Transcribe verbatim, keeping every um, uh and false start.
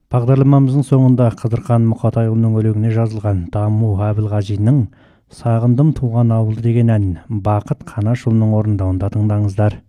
Бағдарламамыздың соңында Қыдырхан Мұқатайұлының өлеңіне жазылған Даму Әбілғазинның «Сағындым туған ауылды» деген ән Бақыт Қанашұлының орындауында тыңдаңыздар.